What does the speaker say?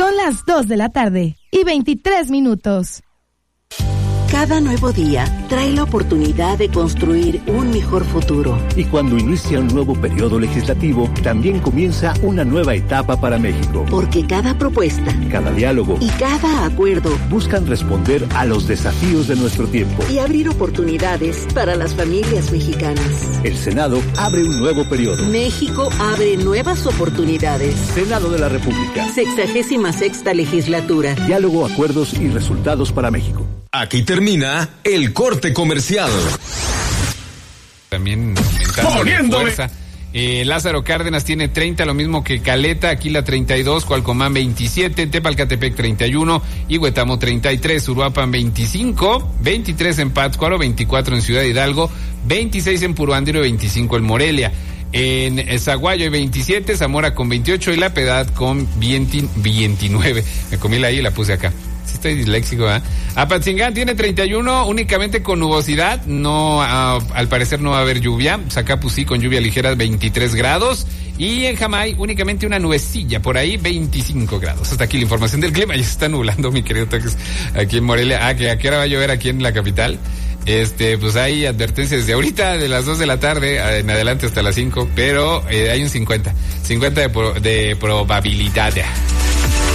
Son las 2:23 p.m. Cada nuevo día trae la oportunidad de construir un mejor futuro. Y cuando inicia un nuevo periodo legislativo, también comienza una nueva etapa para México. Porque cada propuesta, cada diálogo y cada acuerdo buscan responder a los desafíos de nuestro tiempo y abrir oportunidades para las familias mexicanas. El Senado abre un nuevo periodo. México abre nuevas oportunidades. Senado de la República. 66ª legislatura. Diálogo, acuerdos y resultados para México. Aquí termina el corte comercial. También aumentando fuerza. Lázaro Cárdenas tiene 30, lo mismo que Caleta, Aquila 32, Cualcomán 27, Tepalcatepec 31, Huetamo 33, Uruapan 25, 23 en Pátzcuaro, 24 en Ciudad Hidalgo, 26 en Puruándiro y 25 en Morelia. En Zaguayo hay 27, Zamora con 28 y La Piedad con 29. Me comí la I y la puse acá. Sí estoy disléxico, ¿eh? Apatzingán tiene 31, únicamente con nubosidad. No, al parecer no va a haber lluvia. Zacapu sí, con lluvia ligera, 23 grados. Y en Jamay, únicamente una nubecilla, por ahí 25 grados. Hasta aquí la información del clima. Ya se está nublando, mi querido Tax, aquí en Morelia. Que a qué hora va a llover aquí en la capital. Pues hay advertencias desde ahorita, de las 2 de la tarde en adelante hasta las 5, pero hay un 50 de probabilidad.